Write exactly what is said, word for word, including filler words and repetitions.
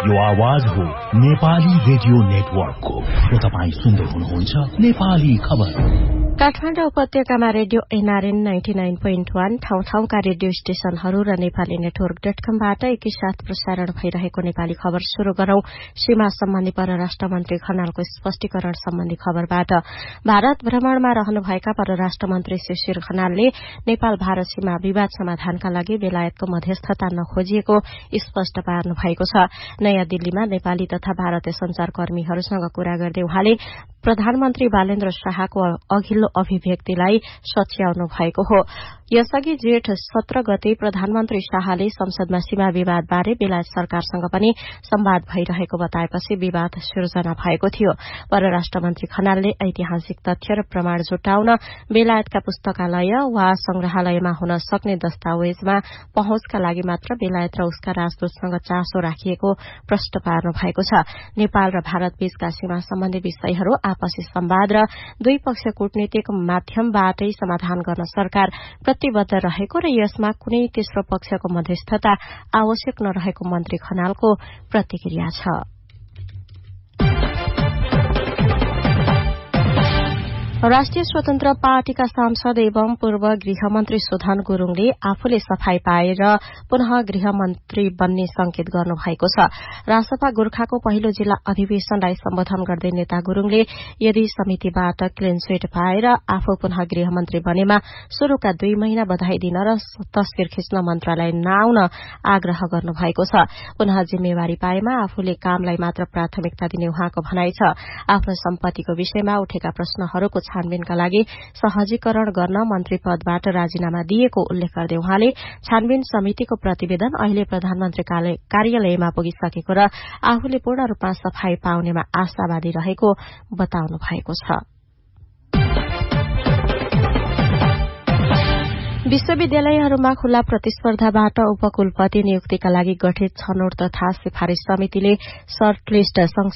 यो आवाज हो नेपाली रेडियो नेटवर्कको। र तपाईँ सुन्दै हुनुहुन्छ नेपाली खबर। काठमाडौँ उपत्यकामा radio NRN ninety nine point one ठाउँ ठाउँका रेडियो स्टेशनहरू र नेपाली नेटवर्क डट कमबाट एकैसाथ प्रसारण भइरहेको नेपाली खबर शुरू गरौं। सीमा सम्बन्धी परराष्ट्र मन्त्री खनालको स्पष्टीकरण सम्बन्धी खबरबाट। भारत भ्रमणमा रहनुभएका परराष्ट्र मन्त्री शिशिर खनालले नेपाल भारत सीमा विवाद समाधानका लागि बेलायतको मध्यस्थता नखोजिएको स्पष्ट पार्नु भएको छ। नयाँ दिल्लीमा नेपाली तथा भारतीय संचारकर्मीहरूसँग कुरा गर्दै उहाँले प्रधानमन्त्री बालेन्द्र शाहको अघिल्लो अभिव्यक्तिलाई सच्याउनु भएको हो। यसअघि जेठ सत्र गते प्रधानमन्त्री शाहले संसदमा सीमा विवादबारे बेलायत सरकारसँग पनि संवाद भइरहेको बताएपछि विवाद सिर्जना भएको थियो। परराष्ट्र मन्त्री खनालले ऐतिहासिक तथ्य र प्रमाण जुटाउन बेलायतका पुस्तकालय वा संग्रहालयमा हुन सक्ने दस्तावेजमा पहुँचका लागि मात्र बेलायत र उसका राजदूतसँग चासो राखिएको प्रश्न पार्नु भएको छ। नेपाल र भारत बीचका सीमा सम्बन्धी विषयहरू आपसी संवाद र दुई पक्ष कूटनीतिक माध्यमबाटै समाधान गर्न सरकार प्रतिबद्ध रहेको र यसमा कुनै तेस्रो पक्षको मध्यस्थता आवश्यक नरहेको मन्त्री खनालको प्रतिक्रिया छ। राष्ट्रिय स्वतन्त्र पार्टीका सांसद एवं पूर्व गृहमन्त्री सुधन गुरूङले आफूले सफाई पाएर पुनः गृहमन्त्री बन्ने संकेत गर्नुभएको छ। रासपा गोर्खाको पहिलो जिल्ला अधिवेशनलाई सम्बोधन गर्दै नेता गुरूङले यदि समितिबाट क्लिन स्वीट पाएर आफू पुनः गृहमन्त्री बनेमा शुरूका दुई महिना बधाई दिन र तस्विर खिच्न मन्त्रालय नआउन आग्रह गर्नुभएको छ। पुनः जिम्मेवारी पाएमा आफूले कामलाई मात्र प्राथमिकता दिने उहाँको भनाइ छ। आफ्नो सम्पत्तिको विषयमा उठेका प्रश्नहरूको छानबिनका लागि सहजीकरण गर्न मन्त्री पदबाट राजीनामा दिएको उल्लेख गर्दै उहाँले छानबिन समितिको प्रतिवेदन अहिले प्रधानमन्त्री कार्यालयमा पुगिसकेको र आफूले पूर्ण रूपमा सफाई पाउनेमा आशावादी रहेको बताउनु भएको छ। विश्वविद्यालयहरूमा खुल्ला प्रतिस्पर्धाबाट उपकुलपति नियुक्तिका लागि गठित छनौट तथा सिफारिश समितिले सर्टलिस्ट